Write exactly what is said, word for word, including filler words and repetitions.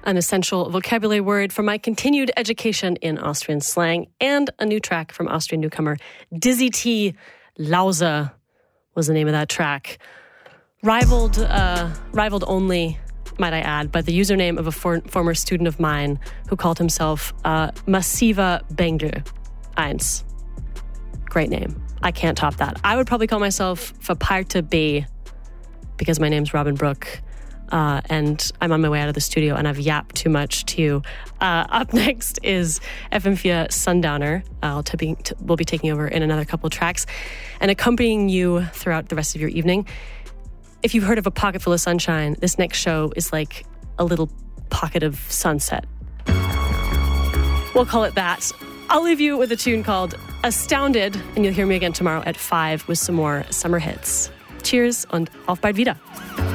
an essential vocabulary word for my continued education in Austrian slang, and a new track from Austrian newcomer Dizzy T. Lauser was the name of that track. Rivaled, uh, rivaled only, might I add, by the username of a for- former student of mine who called himself uh, Massiva Bengel Eins. Great name. I can't top that. I would probably call myself Verpeilte B because my name's Robin Brook. Uh, and I'm on my way out of the studio and I've yapped too much to you. Uh, up next is F M four Sundowner. I'll t- t- we'll be taking over in another couple of tracks and accompanying you throughout the rest of your evening. If you've heard of A Pocket Full of Sunshine, this next show is like a little pocket of sunset. We'll call it that. I'll leave you with a tune called Astounded, and you'll hear me again tomorrow at five with some more summer hits. Cheers und auf bald wieder.